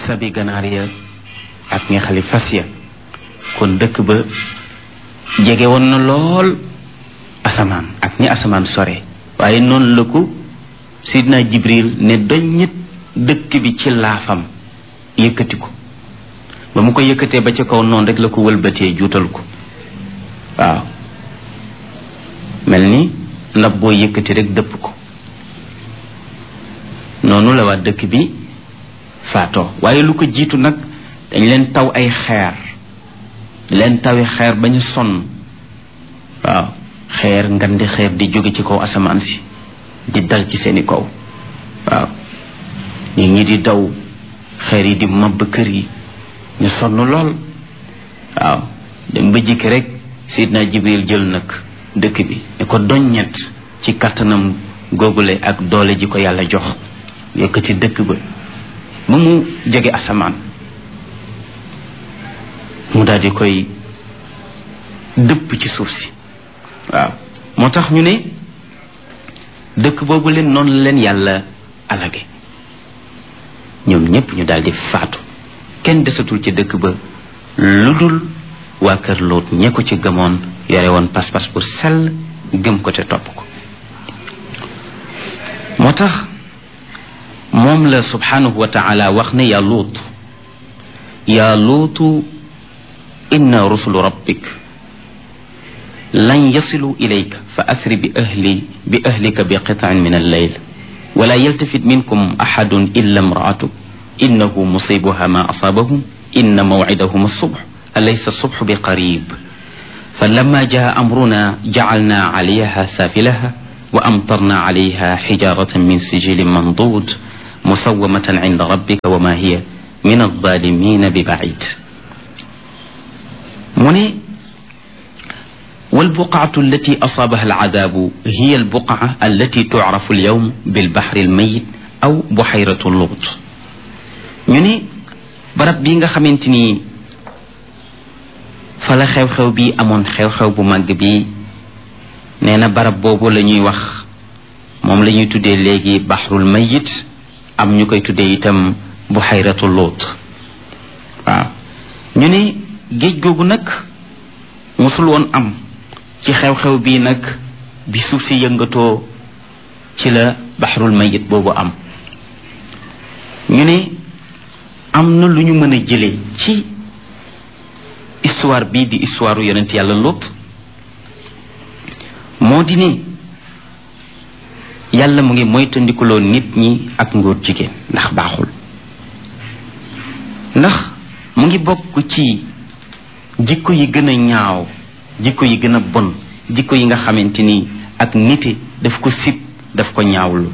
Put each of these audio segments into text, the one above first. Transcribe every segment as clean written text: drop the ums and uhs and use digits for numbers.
sabi ganaar ya ak ñaxali fas ya kon dëkk ba jege woon na lool asamaan ak ñi asamaan sore waaye noonu la ko sidna Jibril ne doññit dëkk bi ci laafam yëkkati ko ba mu ko yëkkatee ba ca kaw noonu rek la ko wëlbatee juutal ko waaw mel ni ndab boo yëkkati rek dëpp ko noonu la waa dëkk bi faatoo waaye lu ko jiitu nag dañ leen taw ay xeer leen tawi xeer ba ñu sonn waaw xeer ngandi xeer di jóge ci kaw asamaan si di dal ci seeni kaw waaw nit ñi di daw xeer yi di mabb kër yi ñu sonn lool waaw dem ba jikki rek Seydina Jibril jël nag dëkk bi ne ko doññet ci kattanam googule ak doole ji ko yàlla jox yëkkati dëkk ba ba mu jege asamaan mu daal di koy dëpp ci suuf si waaw moo tax ñu ne dëkk boobu leen noonu la leen yàlla alage ñoom ñépp ñu daal di faatu kenn desatul ci dëkk ba lu dul waa kër Luut ñe ko ci gëmoon yore woon pas-pas bu sell gëm ko te topp ko moo tax moom la subhanahu wa taala wax ne yaa luutu inna rusulu rabbik lan yasilu ilayka fa asri bi ahlika bi qitaan min alleyl wala yaltafit minkum axadun illa imraatuk innahu musibuha ma asaabahum inna mawcidahum alsubx alaysa alsubxu bi qarib فلما جاء أمرنا جعلنا عليها سافلها وأمطرنا عليها حجارة من سجيل منضود مسومة عند ربك وما هي من الظالمين ببعيد مني والبقعة التي أصابها العذاب هي البقعة التي تعرف اليوم بالبحر الميت أو بحيرة اللوط مني برب بيغا خمنتني fala xew-xew bi amoon xew-xew bu màgg bi nee na barab boobu la ñuy wax moom la ñuy tuddee léegi baxrul mayit am ñu koy tuddee itam buxayratu Luut waaw ñu ne géej googu nag musul woon am ci xew-xew bi nag bi suuf si yëngatoo ci la baxrul mayit boobu am ñu ne am na lu ñu mën a jëlee ci histoire bii di histoire yonent yàlla Luut moo di ne yàlla mu ngi moytandikuloo nit ñi ak ngóor jigéen ndax baaxul ndax mu ngi bokk ci jikko yi gën a ñaaw jikko yi gën a bon jikko yi nga xamante ni ak nite daf ko sib daf ko ñaawlu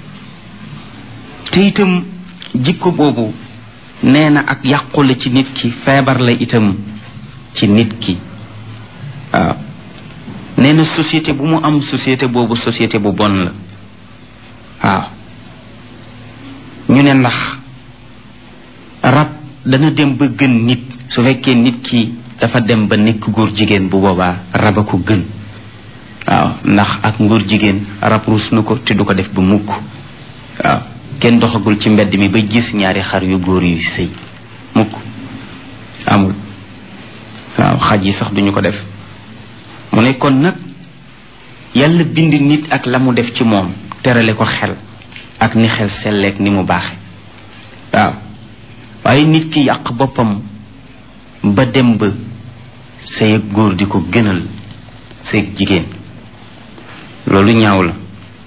te itam jikko boobu nee na ak yàqu la ci nit ki feebar la itam ci nit ki waaw nee na société bu mu am société boobu société bu bon la waaw ñu ne ndax rab dana dem ba gën nit su fekkee nit ki dafa dem ba nekk góor jigéen bu boobaa rab a ko gën waaw ndax ak ngóor jigéen rab ruus na ko te du ko def ba mukk waaw kenn doxagul ci mbedd mi ba gis ñaari xar yu góor yu sëy mukk amul waaw xaj yi sax duñu ko def mu ne kon nag yàlla bind nit ak la mu def ci moom terale ko xel ak ni xel selleek ni mu baaxe waaw waaye nit ki yàq boppam ba dem ba sëy ak góor di ko gënal sëy ak jigéen loolu ñaaw la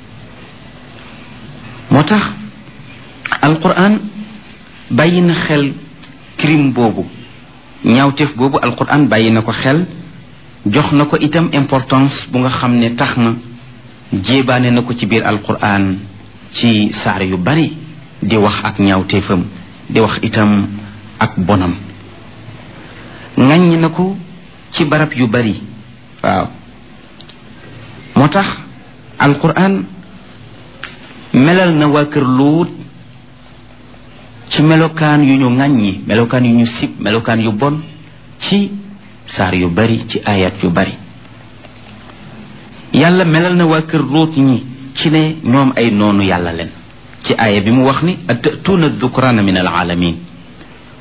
moo tax alquran bàyyi na xel crime boobu ñaawteef boobu alquran bàyyi na ko xel jox na ko itam importance bu nga xam ne tax na jéebaane na ko ci biir alquran ci saar yu bari di wax ak ñaawteefam di wax itam ak bonam ŋàññ na ko ci barab yu bari waaw moo tax alquran melal na waa kër Luut ci melokaan yu ñu ŋàññi melokaan yu ñu sib melokaan yu bon ci saar yu bari ci ayat yu bari yàlla melal na waa kër Luut ñi ci ne ñoom ay noonu yàlla leen ci aaya bi mu wax ni atatuuna dukraana min alaalamin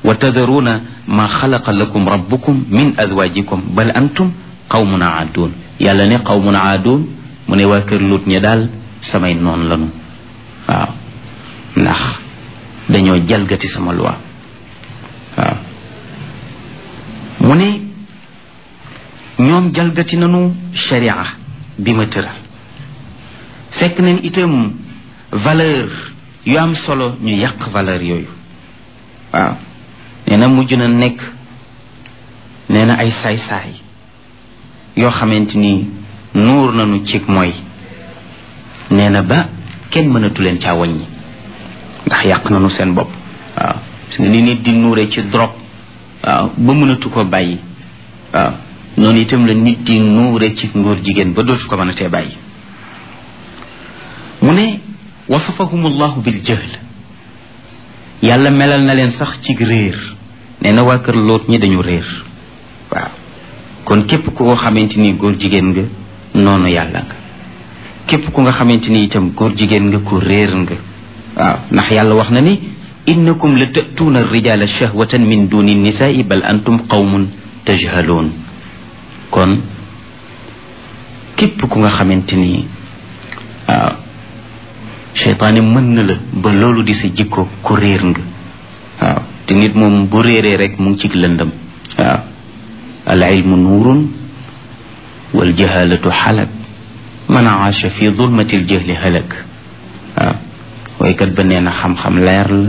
wa tadaruuna ma xalaqa lakum rabbukum min azwajikum bal antum qawmun aaduun yàlla ne qawmun aaduun mu ne waa kër Luut ña daal samay noon lanu waaw ndax dañoo jalgati sama loi waaw mu ne ñoom jalgati nanu sharia bi ma tëral fekk nañ itam valeur yu am solo ñu yàq valeur yooyu waaw nee na mujj na nekk nee na ay saay-saay yoo xamante ni nuur nañu cig mooy nee na ba kenn mënatu leen caa wàññi ndax yàq nañu seen bopp waaw parce que ni nit di nuure ci drogue waaw ba mënatu ko bàyyi waaw noonu itam la nit di nuure ci ngóor jigéen ba dootu ko mën a tee bàyyi mu ne wasafahum allahu bil jahl yàlla melal na leen sax ci réer nee na waa kër Loot ñi dañu réer waaw kon képp ku ko xamante ni góor jigéen nga noonu yàlla nga képp ku nga xamante ni itam góor jigéen nga ku réer nga waaw ndax yàlla wax na ni innakum la ta'tuuna ar-rijaala shahwatan min duni nisaai bal antum qawmun tajhaloon kon képp ku nga xamante ni waaw seytaane mën na la ba loolu di sa jikko ku réer nga waaw te nit moom bu réeree rek mu ngi ci lëndëm waaw al ilmu nuurun wal jahalatu xalak man aasha fi zulmati al jahli halak waaw waykat ba nee na xam-xam leer la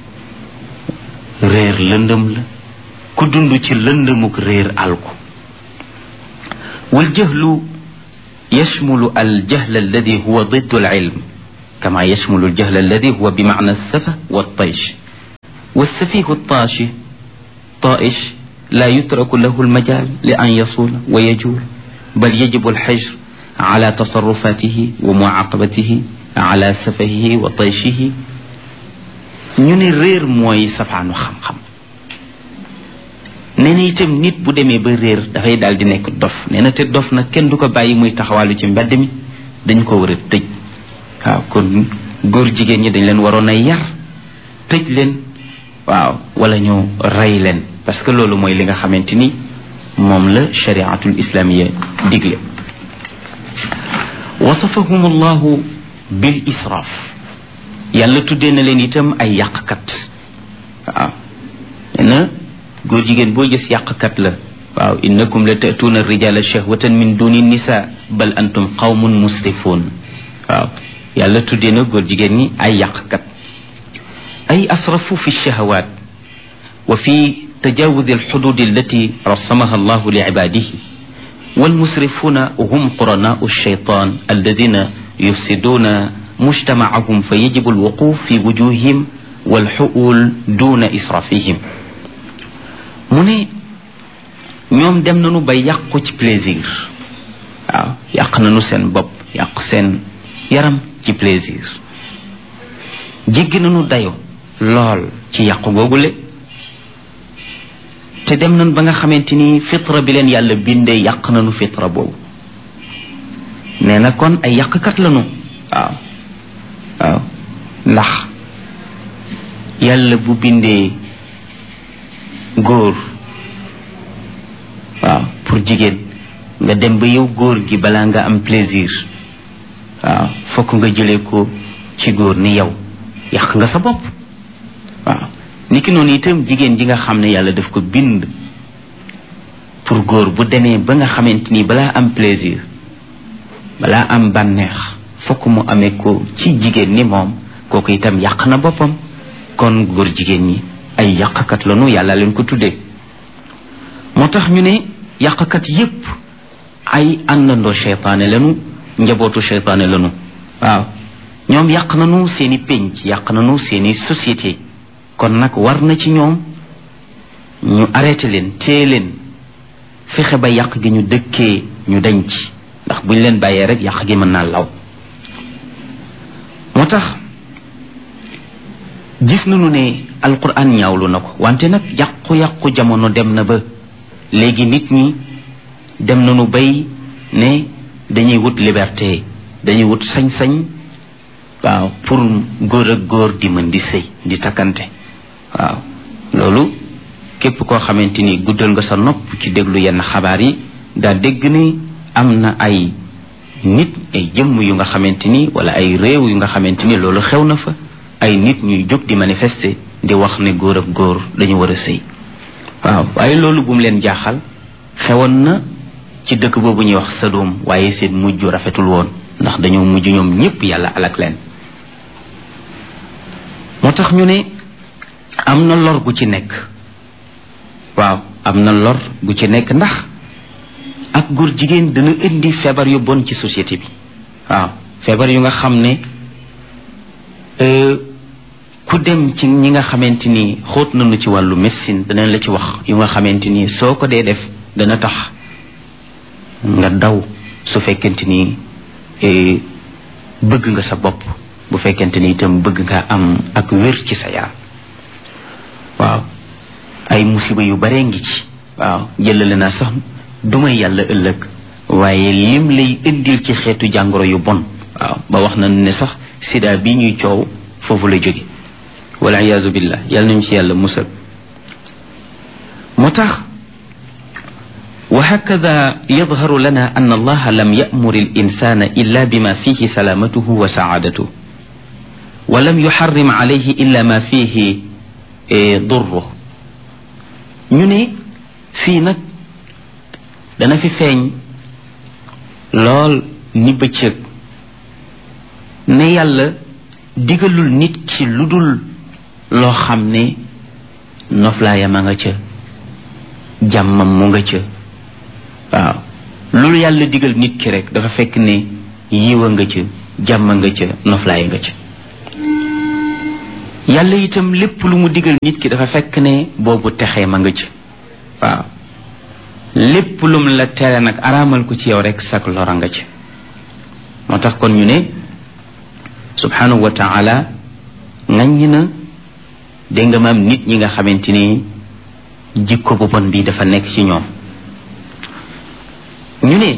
réer lëndëm la ku dund ci lëndëmuk réer alku wal jahlu yashmulu al jahl alladi huwa diddu al ilm كما يشمل الجهل الذي هو بمعنى السفه والطيش والسفيه الطائش لا يترك له المجال لأن يصول ويجول بل يجب الحجر على تصرفاته ومعاقبته على سفهه وطيشه ñu ne réer mooy safaanu xam-xam nee na itam nit bu demee ba réer dafay daal di nekk dof nee na te dof nag kenn du ko bàyyi muy taxawaalu ci mbedd mi dañ ko war a tëj waaw kon góor jigéen ñi dañ leen waroon a yar tëj leen waaw wala ñu rey leen parce que loolu mooy li nga xamante ni moom la shariatul islamiya digle wasafahum allahu bil israaf yàlla tuddee na leen itam ay yàqkat waaw na góor jigéen boo gis yàqkat la waaw innakum la ta'tuuna rijala shahwatan min duni nisa bal antum qawmun musrifuun waaw yàlla tuddee na góor jigéen ñi ay yàqkat ay asrafu fi shahawaat wa fi tajawudi alxudud allati rasamaha allahu li ibadihi walmusrifuna hum quranaau alshaytan alladina yufsiduna mujtamacahum fa yajibu alwuquf fi wujuhihim walxuul duna israfihim mu ne ñoom dem nañu ba yàqu ci plaisir waaw yàq nañu seen bopp yàq seen yaram ci plaisir jéggi nañu dayo lool ci yàqu googule te dem nañ ba nga xamante ni fitra bi leen yàlla bindee yàq nañu fitra boobu nee na kon ay yàqkat lañu waaw waaw ndax yàlla bu bindee góor waaw pour jigéen nga dem ba yow góor gi balaa nga am plaisir waaw fokk nga jëlee ko ci góor ni yow yàq nga sa bopp waaw niki noonu itam jigéen ji nga xam ne yàlla daf ko bind pour góor bu demee ba nga xamante ni balaa am plaisir balaa am bànneex fokk mu amee ko ci jigéen ni moom kooku itam yàq na boppam kon góor jigéen ñi ay yàqkat lañu yàlla leen ko tuddee moo tax ñu ne yàqkat yépp ay àndandoo seytaane lañu njabootu seytaane lañu waaw ñoom yàq nañu seeni pénc yàq nañu seeni société kon nag war na ci ñoom ñu arrêté leen téye leen fexe ba yàq gi ñu dëkkee ñu dañ ci ndax buñ leen bàyyee rek yàq gi mën naa law moo tax gis nañu ne alquran ñaawlu na ko wante nag yàqu-yàqu jamono dem na ba léegi nit ñi dem nañu bay ne dañuy wut liberté dañuy wut sañ-sañ waaw pour góor ak góor di mën di sëy di takkante waaw loolu képp koo xamante ni guddal nga sa nopp ci déglu yenn xabaar yi daa dégg ni am na ay nit ay jëmm yu nga xamante ni wala ay réew yu nga xamante ni loolu xew na fa ay nit ñuy jóg di manifester di wax ne góor ak góor dañu war a sëy waaw waaye loolu bu mu leen jaaxal xewoon na ci dëkk boobu ñuy wax Sadom waaye seen mujj rafetul woon ndax dañoo mujj ñoom ñëpp yàlla alak leen moo tax ñu ne am na lor gu ci nekk waaw am na lor gu ci nekk ndax ak góor jigéen dana indi feebar yu bon ci société bi waaw feebar yu nga xam ne ku dem ci ñi nga xamante ni xóot nañu ci wàllu médecine danañ la ci wax yu nga xamante ni soo ko dee def dana tax nga daw su fekkente ni bëgg nga sa bopp bu fekkente ni itam bëgg nga am ak wér ci sa yaram waaw ay musiba yu bare ngi ci waaw jëlale naa sax dumay yàlla ëllëg waaye lim lay indil ci xeetu jàngoro yu bon waaw ba wax na ne sax sida bi ñuy coow foofu la jóge wala iyaazu billah yàlla nañu ci yàlla musal moo tax وهكذا يظهر لنا أن الله لم يأمر الإنسان إلا بما فيه سلامته وسعادته ولم يحرم عليه إلا ما فيه ضره ñu ne fii nag dana fi feeñ lool ni bëccëg ne yàlla digalul nit ki lu dul loo xam ne noflaayam a nga ca jàmmam mu nga ca waaw loolu yàlla digal nit ki rek dafa fekk ne yiwa nga ca jàmm nga ca noflaay nga ca yàlla itam lépp lu mu digal nit ki dafa fekk ne boobu texee ma nga ca waaw lépp lum la tere nag araamal ko ci yow rek sak lora nga ca moo tax kon ñu ne subhanahu wa taala ngañ na dégg nga maam nit ñi nga xamante ni jikko bu bon bi dafa nekk ci ñoom ñu ne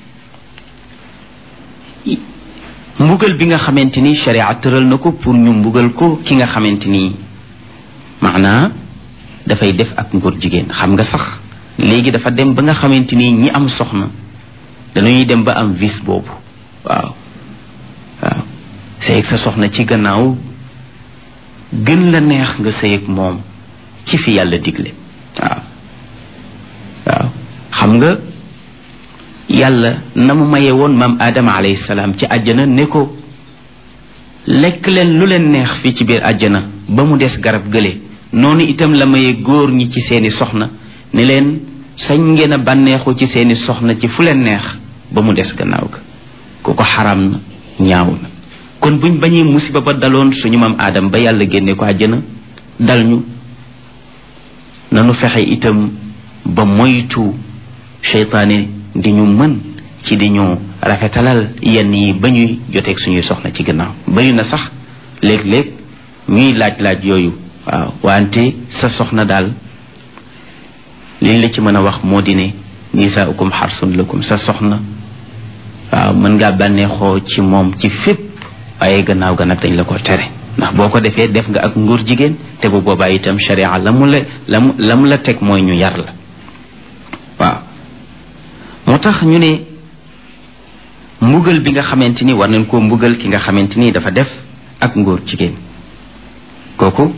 mbugal bi nga xamante ni sharia tëral na ko pour ñu mbugal ko ki nga xamante ni maanaa dafay def ak ngóor jigéen xam nga sax léegi dafa dem ba nga xamante ni ñi am soxna dañuy dem ba am vice boobu waaw waaw sëy ak sa soxna ci gannaaw gën la neex nga sëy ak moom ci fi yàlla digle waaw waaw xam nga yàlla na mu maye woon maam Adama alayhi salaam ci àjjana ne ko lekk leen lu leen neex fii ci biir àjjana ba mu des garab gële noonu itam la maye góor ñi ci seeni soxna ne leen sañ ngeen a bànneexu ci seeni soxna ci fu leen neex ba mu des gannaaw ga ku ko xaram na ñaaw na kon buñ bañee musiba ba daloon suñu maam Adama ba yàlla génne ko àjjana dal ñu nanu fexe itam ba moytu seytaane di ñu mën ci di ñu rafetalal yenn yi ba ñuy joteeg suñuy soxna ci gannaaw bari na sax léeg-léeg ñuy laaj yooyu waaw wante sa soxna daal liñ la ci mën a wax moo di ne nisaaukum xarsun lakum sa soxna waaw mën ngaa bànneexoo ci moom ci fépp waaye gannaaw ga nag dañ la ko tere ndax boo ko defee def nga ak ngóor jigéen te bu boobaa itam sharia la mu la teg mooy ñu yar la waaw moo tax ñu ne mbugal bi nga xamante ni war nañ koo mbugal ki nga xamante ni dafa def ak ngóor jigéen kooku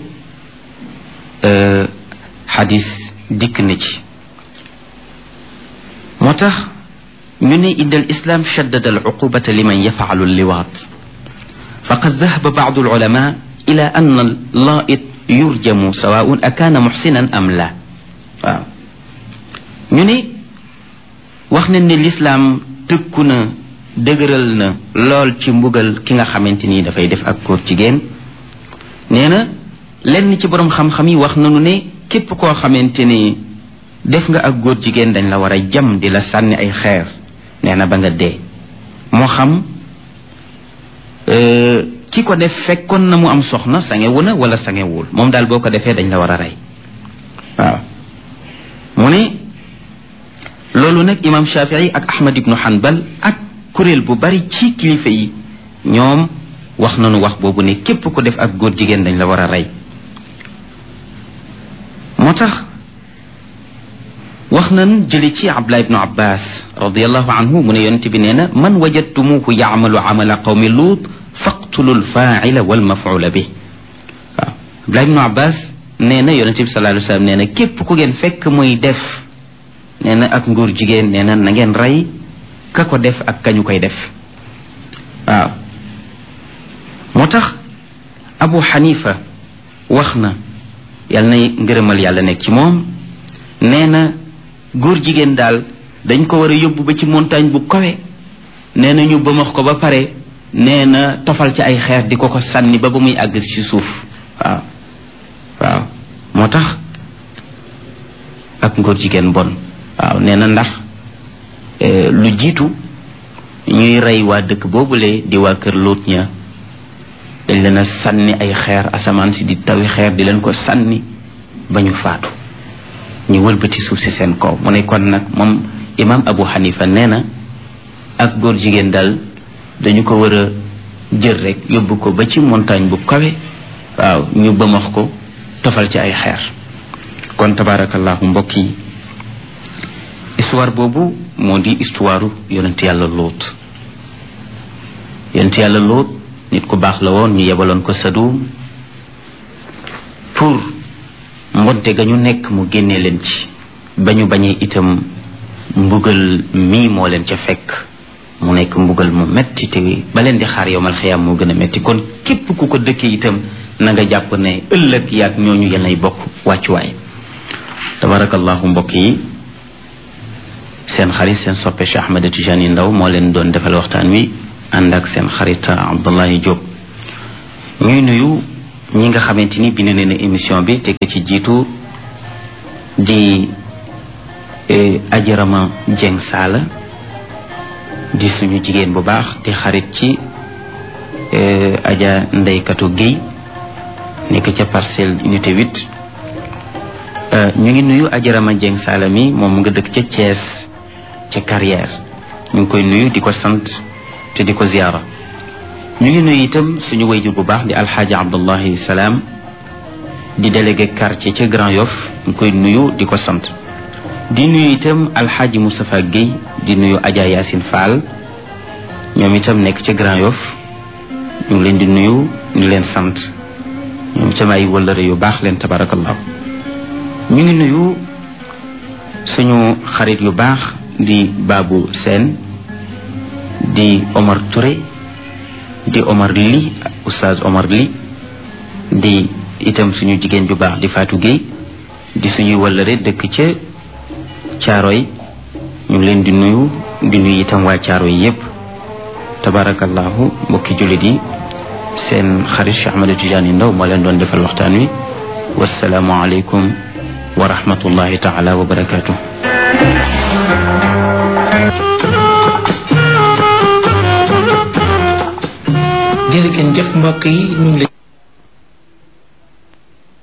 xadis dikk na ci moo tax ñu ne inna al islam shaddada al uqubata liman yafaalu liwaat faqad dahaba baadu al ulama ila anna al laait yurjamu sawaun akaana muxsinan am la waaw ñu ne wax nañ ne lislaam tëkku na dëgëral na lool ci mbugal ki nga xamante ni dafay def ak góor jigéen nee na lenn ci borom xam-xam yi wax nañu ne képp koo xamante ni def nga ak góor jigéen dañ la war a jam di la sànni ay xeer nee na ba nga dee moo xam ki ko def fekkoon na mu am soxna sangewu na wala sangewul moom daal boo ko defee dañ la war a rey waaw mu ne loolu nag imam Shafii ak Ahmad ibnu Hanbal ak kuréel bu bari ci kilifa yi ñoom wax nañu wax boobu ne képp ko def ak góor jigéen dañ la war a rey moo tax wax nan jëli ci Abdullah ibnu Abbas radiallahu anhu mu ne yonent bi nee na man wajadtumuhu yacmalu camala qawmi luut faqtulu lfaacila walmafcuula bi waaw Abdullah ibnu Abbas nee na yonent bi sallallahu alayhi wa sallam nee na képp ku ngeen fekk muy def nee na ak ngóor jigéen nee na na ngeen rey ka ko def ak kañu koy def waaw moo tax Abu Xanifa wax na yàlla na ngërëmal yàlla nekk ci moom nee na góor jigéen daal dañ ko war a yóbbu ba ci montagne bu kawe nee na ñu bëmax ko ba pare nee na tofal ci ay xeer di ko sànni ba muy àgg ci suuf waaw waaw moo tax ak ngóor jigéen bon waaw nee na ndax lu jiitu ñuy rey waa dëkk boobule di waa kër Luut ña dañ leen a sànni ay xeer asamaan si di tawi xeer di leen ko sànni ba ñu faatu ñu wëlbati suuf si seen kaw mu ne kon nag moom imam Abu Hanifa nee na ak góor jigéen daal dañu ko war a jël rek yóbbu ko ba ci montagne bu kawe waaw ñu bëmax ko tofal ci ay xeer kon tabarakallahu mbokk yi histoire boobu moo di histoire yonent yàlla Luut yonent yàlla Luut nit ku baax la woon ñu yebaloon ko Sadum pour mbonte ga ñu nekk mu génnee leen ci ba ñu bañee itam mbugal mii moo leen ca fekk mu nekk mbugal mu metti te ba leen di xaar yowmal xiyaam moo gën a metti kon képp ku ko dëkkee itam na nga jàpp ne ëllëg yaag ñooñu yenay bokk wàccuwaay tabarakallahu mbokk yi seen xarit seen soppe Cheikh Ahmed Tidiane Ndao moo leen doon defal waxtaan wi ànd ak seen xarit Abdoulaye Diop ñuy nuyu ñi nga xamante ni bind nañu émission bi te ci jiitu di Ajarama Dieng Sala di suñu jigéen bu baax di xarit ci Aja Ndeykatu Guèye nekk ca Parcelles unité 8 ñu ngi nuyu Ajarama Dieng Sala mi moom mu nga dëkk ca Thiès ca Carrière ñu ngi koy nuyu di ko sant te di ko ziyaara ñu ngi nuyu itam suñu wayjur bu baax di alxaaji Abdullahi Salaam di délégué quartier ca Grand Yoff ñu koy nuyu di ko sant di nuyu itam alxaaji Moustapha Guèye di nuyu Adja Yacine Fall ñoom itam nekk ca Grand Yoff ñu ngi leen di nuyu di leen sant ñoom itam ay wëllëre yu baax leen tabarakallah ñu ngi nuyu suñu xarit yu baax di Babou Sène di Omar Touré di Omar Li oustaz Omar Li di itam suñu jigéen ju baax di Fatou Guèye di suñuy wëllëre dëkk ca Caaroy ñu ngi leen di nuyu itam waa Caaroy yépp tabarakallahu mbokki jullit yi seen xarit Cheikh Ahmed Tidiane Ndao moo leen doon defal waxtaan wi wassalaamu aleykum wa rahmatullahi taala wa barakatuh jërëjëf mbokk yi ñu ngi